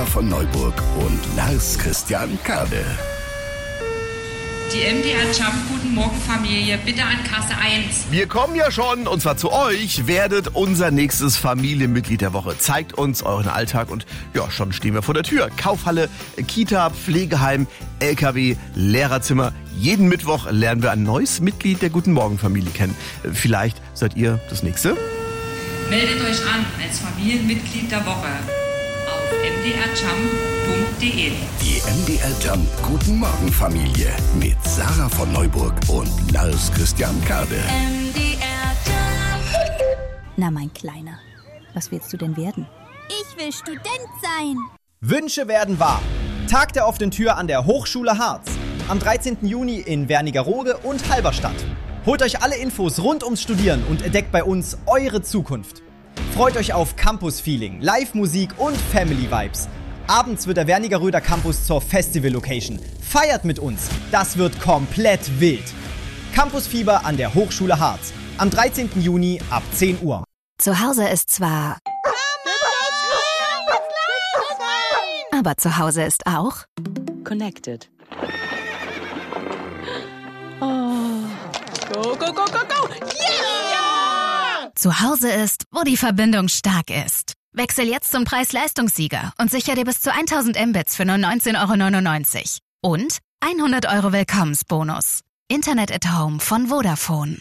Sarah von Neuburg und Lars Christian Kade. Die MDR Jump Guten Morgen Familie, bitte an Kasse 1. Wir kommen ja schon, und zwar zu euch, werdet unser nächstes Familienmitglied der Woche. Zeigt uns euren Alltag und ja, schon stehen wir vor der Tür. Kaufhalle, Kita, Pflegeheim, LKW, Lehrerzimmer. Jeden Mittwoch lernen wir ein neues Mitglied der Guten Morgen Familie kennen. Vielleicht seid ihr das nächste? Meldet euch an als Familienmitglied der Woche auf mdrjump.de. Die MDR Jump Guten Morgen Familie mit Sarah von Neuburg und Lars Christian Kade. MDR Jump. Na, mein Kleiner, was willst du denn werden? Ich will Student sein. Wünsche werden wahr. Tag der offenen Tür an der Hochschule Harz. Am 13. Juni in Wernigerode und Halberstadt. Holt euch alle Infos rund ums Studieren und entdeckt bei uns eure Zukunft. Freut euch auf Campus-Feeling, Live-Musik und Family-Vibes. Abends wird der Wernigeröder Campus zur Festival-Location. Feiert mit uns, das wird komplett wild. Campusfieber an der Hochschule Harz. Am 13. Juni ab 10 Uhr. Zu Hause ist zwar... Aber zu Hause ist auch... Connected. Oh. Go, go, go, go, go! Yeah! Zu Hause ist, wo die Verbindung stark ist. Wechsel jetzt zum Preis-Leistungssieger und sicher dir bis zu 1000 Mbits für nur 19,99 €. Und 100 € Willkommensbonus. Internet at Home von Vodafone.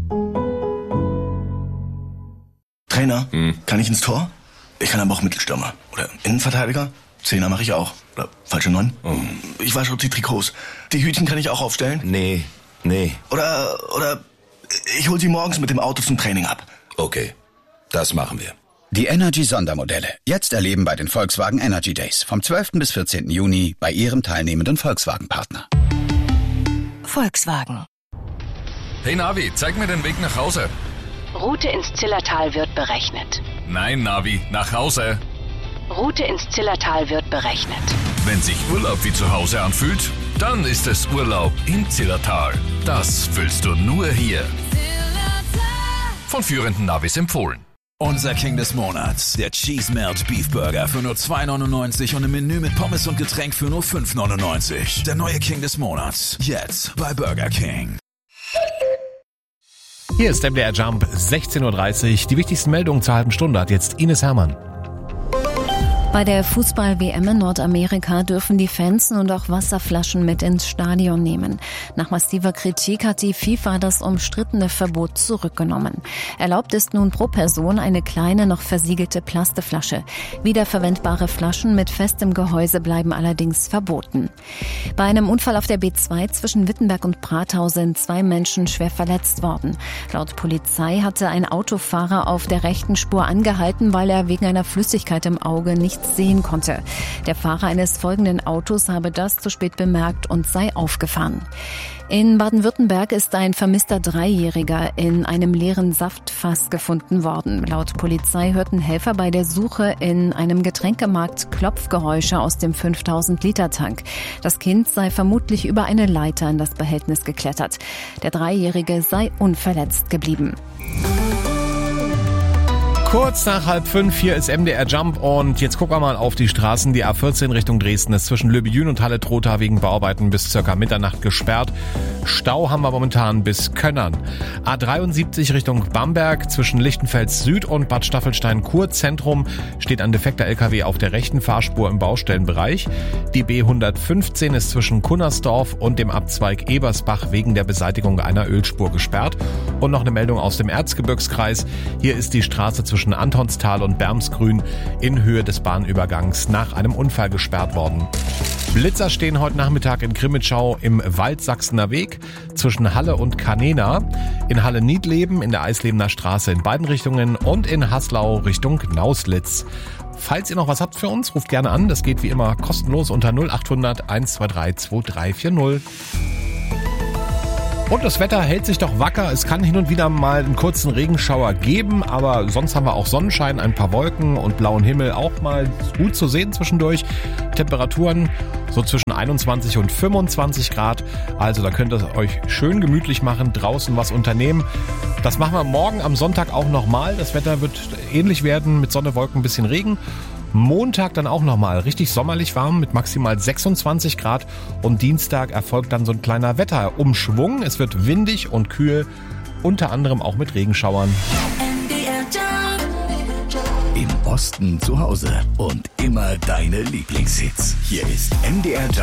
Trainer, kann ich ins Tor? Ich kann aber auch Mittelstürmer. Oder Innenverteidiger? Zehner mache ich auch. Oder falsche 9. Ich wasche die Trikots. Die Hütchen kann ich auch aufstellen? Nee. Oder ich hol sie morgens mit dem Auto zum Training ab. Okay, das machen wir. Die Energy-Sondermodelle. Jetzt erleben bei den Volkswagen Energy Days. Vom 12. bis 14. Juni bei Ihrem teilnehmenden Volkswagen-Partner. Volkswagen. Hey Navi, zeig mir den Weg nach Hause. Route ins Zillertal wird berechnet. Nein, Navi, nach Hause. Route ins Zillertal wird berechnet. Wenn sich Urlaub wie zu Hause anfühlt, dann ist es Urlaub im Zillertal. Das fühlst du nur hier. Von führenden Navis empfohlen. Unser King des Monats, der Cheese Melt Beef Burger für nur 2,99 € und im Menü mit Pommes und Getränk für nur 5,99 €. Der neue King des Monats, jetzt bei Burger King. Hier ist MDR Jump, 16:30 Uhr. Die wichtigsten Meldungen zur halben Stunde hat jetzt Ines Hermann. Bei der Fußball-WM in Nordamerika dürfen die Fans nun auch Wasserflaschen mit ins Stadion nehmen. Nach massiver Kritik hat die FIFA das umstrittene Verbot zurückgenommen. Erlaubt ist nun pro Person eine kleine, noch versiegelte Plastikflasche. Wiederverwendbare Flaschen mit festem Gehäuse bleiben allerdings verboten. Bei einem Unfall auf der B2 zwischen Wittenberg und Prathau sind 2 Menschen schwer verletzt worden. Laut Polizei hatte ein Autofahrer auf der rechten Spur angehalten, weil er wegen einer Flüssigkeit im Auge nichts sehen konnte. Der Fahrer eines folgenden Autos habe das zu spät bemerkt und sei aufgefahren. In Baden-Württemberg ist ein vermisster 3-Jähriger in einem leeren Saftfass gefunden worden. Laut Polizei hörten Helfer bei der Suche in einem Getränkemarkt Klopfgeräusche aus dem 5000-Liter-Tank. Das Kind sei vermutlich über eine Leiter in das Behältnis geklettert. Der 3-Jährige sei unverletzt geblieben. Kurz nach 4:30 hier ist MDR Jump und jetzt gucken wir mal auf die Straßen. Die A14 Richtung Dresden ist zwischen Löbejün und Halle-Trotha wegen Bauarbeiten bis ca. Mitternacht gesperrt. Stau haben wir momentan bis Könnern. A73 Richtung Bamberg zwischen Lichtenfels Süd und Bad Staffelstein-Kur-Zentrum steht ein defekter LKW auf der rechten Fahrspur im Baustellenbereich. Die B115 ist zwischen Kunnersdorf und dem Abzweig Ebersbach wegen der Beseitigung einer Ölspur gesperrt. Und noch eine Meldung aus dem Erzgebirgskreis. Hier ist die Straße zwischen Antonstal und Bermsgrün in Höhe des Bahnübergangs nach einem Unfall gesperrt worden. Blitzer stehen heute Nachmittag in Grimmitschau im Waldsachsener Weg zwischen Halle und Kanena, in Halle-Niedleben in der Eislebener Straße in beiden Richtungen und in Haslau Richtung Nauslitz. Falls ihr noch was habt für uns, ruft gerne an. Das geht wie immer kostenlos unter 0800 123 2340. Und das Wetter hält sich doch wacker. Es kann hin und wieder mal einen kurzen Regenschauer geben, aber sonst haben wir auch Sonnenschein, ein paar Wolken und blauen Himmel auch mal gut zu sehen zwischendurch. Temperaturen so zwischen 21 und 25 Grad. Also da könnt ihr euch schön gemütlich machen, draußen was unternehmen. Das machen wir morgen am Sonntag auch nochmal. Das Wetter wird ähnlich werden mit Sonne, Wolken, ein bisschen Regen. Montag dann auch nochmal richtig sommerlich warm mit maximal 26 Grad und Dienstag erfolgt dann so ein kleiner Wetterumschwung. Es wird windig und kühl, unter anderem auch mit Regenschauern. Im Osten zu Hause und immer deine Lieblingshits. Hier ist MDR